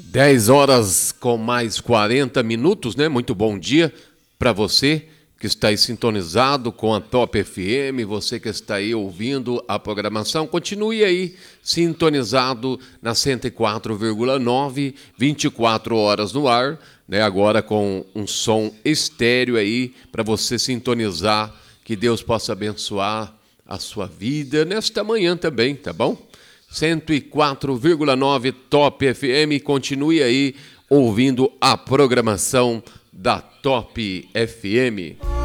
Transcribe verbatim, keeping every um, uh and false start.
dez horas com mais quarenta minutos, né? Muito bom dia para você que está aí sintonizado com a Top F M, você que está aí ouvindo a programação, continue aí sintonizado na cento e quatro vírgula nove, vinte e quatro horas no ar, né? Agora com um som estéreo aí para você sintonizar, que Deus possa abençoar a sua vida nesta manhã também, tá bom? cento e quatro vírgula nove Top F M, continue aí ouvindo a programação da Top F M.